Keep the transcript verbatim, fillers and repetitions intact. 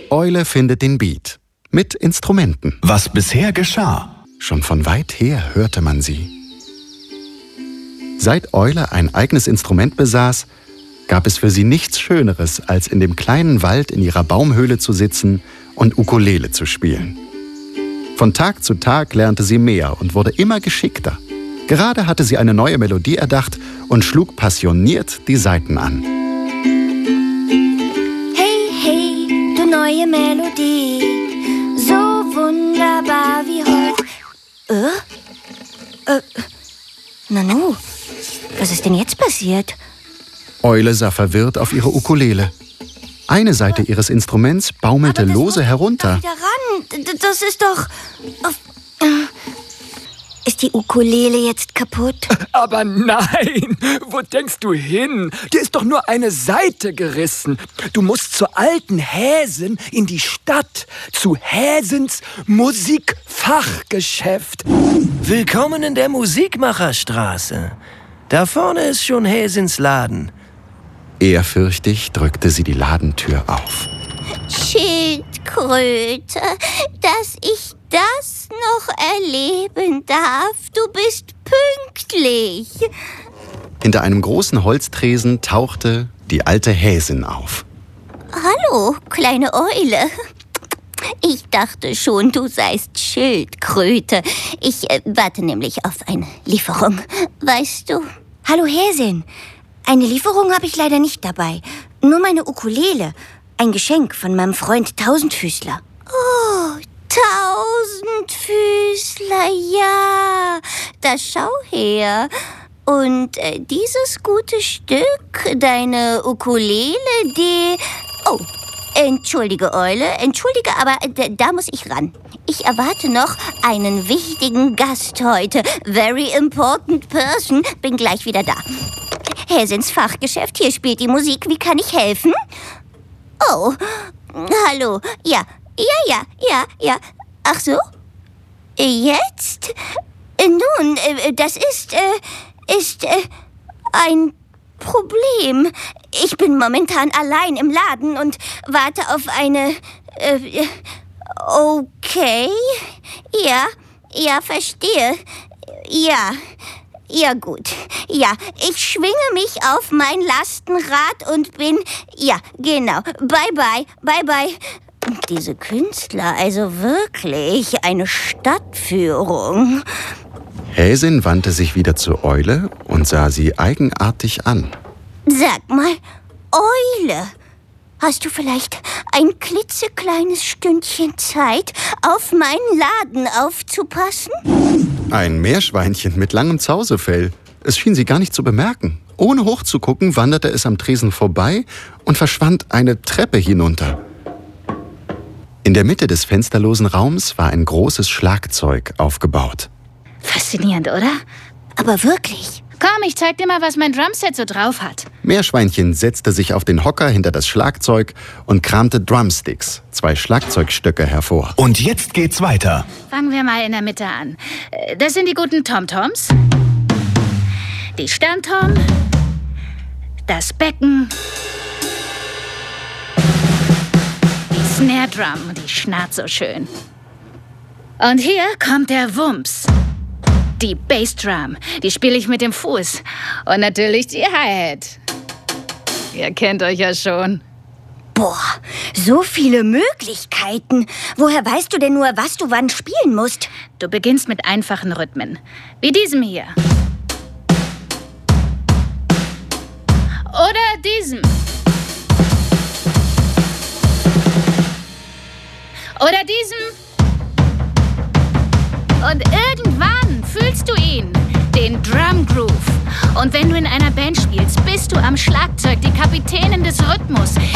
Eule findet den Beat. Mit Instrumenten. Was bisher geschah. Schon von weit her hörte man sie. Seit Eule ein eigenes Instrument besaß, gab es für sie nichts Schöneres, als in dem kleinen Wald in ihrer Baumhöhle zu sitzen und Ukulele zu spielen. Von Tag zu Tag lernte sie mehr und wurde immer geschickter. Gerade hatte sie eine neue Melodie erdacht und schlug passioniert die Saiten an. Hey, hey, du neue Melodie, so wunderbar wie hoch. Äh? Äh, Nanu, was ist denn jetzt passiert? Eule sah verwirrt auf ihre Ukulele. Eine Seite ihres Instruments baumelte lose herunter. Wieder ran. Das ist doch... Ist die Ukulele jetzt kaputt? Aber nein, wo denkst du hin? Dir ist doch nur eine Seite gerissen. Du musst zur alten Häsin in die Stadt, zu Häsens Musikfachgeschäft. Willkommen in der Musikmacherstraße. Da vorne ist schon Häsins Laden. Ehrfürchtig drückte sie die Ladentür auf. Schildkröte, dass ich das noch erleben darf. Du bist pünktlich. Hinter einem großen Holztresen tauchte die alte Häsin auf. Hallo, kleine Eule. Ich dachte schon, du seist Schildkröte. Ich äh, warte nämlich auf eine Lieferung, weißt du? Hallo Häsin. Eine Lieferung habe ich leider nicht dabei. Nur meine Ukulele. Ein Geschenk von meinem Freund Tausendfüßler. Oh, Tausendfüßler, ja. Da schau her. Und äh, dieses gute Stück, deine Ukulele, die... Oh, entschuldige, Eule, entschuldige, aber äh, da muss ich ran. Ich erwarte noch einen wichtigen Gast heute. Very important person. Bin gleich wieder da. Häsins Fachgeschäft, hier spielt die Musik. Wie kann ich helfen? Oh, hallo. Ja, ja, ja, ja, ja. Ach so? Jetzt? Nun, das ist, äh, ist, äh, ein Problem. Ich bin momentan allein im Laden und warte auf eine, äh, okay. Ja, ja, verstehe. Ja. Ja, gut. Ja, ich schwinge mich auf mein Lastenrad und bin... Ja, genau. Bye, bye. Bye, bye. Diese Künstler, also wirklich eine Stadtführung. Häsin wandte sich wieder zur Eule und sah sie eigenartig an. Sag mal, Eule, hast du vielleicht ein klitzekleines Stündchen Zeit, auf meinen Laden aufzupassen? Ein Meerschweinchen mit langem Zausefell. Es schien sie gar nicht zu bemerken. Ohne hochzugucken, wanderte es am Tresen vorbei und verschwand eine Treppe hinunter. In der Mitte des fensterlosen Raums war ein großes Schlagzeug aufgebaut. Faszinierend, oder? Aber wirklich. Komm, ich zeig dir mal, was mein Drumset so drauf hat. Meerschweinchen setzte sich auf den Hocker hinter das Schlagzeug und kramte Drumsticks, zwei Schlagzeugstöcke, hervor. Und jetzt geht's weiter. Fangen wir mal in der Mitte an. Das sind die guten Tom-Toms, die Sterntom, das Becken, die Snare Drum, die schnarrt so schön. Und hier kommt der Wumms. Die Bassdrum, die spiele ich mit dem Fuß. Und natürlich die Hi-Hat. Ihr kennt euch ja schon. Boah, so viele Möglichkeiten. Woher weißt du denn nur, was du wann spielen musst? Du beginnst mit einfachen Rhythmen. Wie diesem hier. Oder diesem. Oder diesem. Und irgendwann fühlst du ihn, den Drum Groove. Und wenn du in einer Band spielst, bist du am Schlagzeug die Kapitänin des Rhythmus,